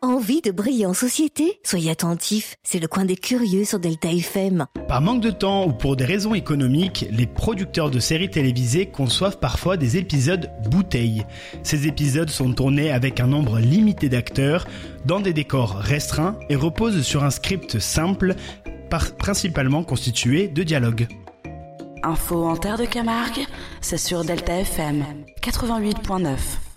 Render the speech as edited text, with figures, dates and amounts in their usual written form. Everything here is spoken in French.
Envie de briller en société? Soyez attentifs, c'est le coin des curieux sur Delta FM. Par manque de temps ou pour des raisons économiques, les producteurs de séries télévisées conçoivent parfois des épisodes bouteilles. Ces épisodes sont tournés avec un nombre limité d'acteurs, dans des décors restreints et reposent sur un script simple, principalement constitué de dialogues. Info en Terre de Camargue, c'est sur Delta FM 88.9.